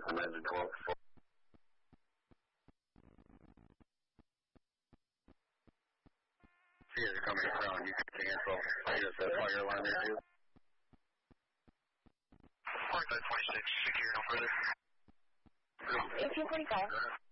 and then the 12. You guys are coming around, you can cancel. I just said fire alarm there too. Park 26, secure, no further. 1845.